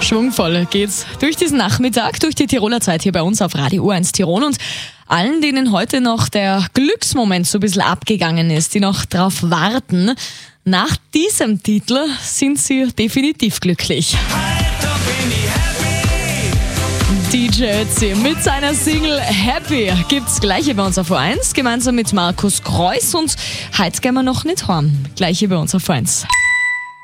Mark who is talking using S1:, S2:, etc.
S1: Schwungvoll geht's durch diesen Nachmittag, durch die Tiroler Zeit hier bei uns auf Radio U1 Tirol und allen, denen heute noch der Glücksmoment so ein bisschen abgegangen ist, die noch drauf warten, nach diesem Titel sind sie definitiv glücklich. DJ Ötzi mit seiner Single Happy gibt's gleich hier bei uns auf U1, gemeinsam mit Markus Kreuss und heute gehen wir noch nicht heim, gleich hier bei uns auf U1.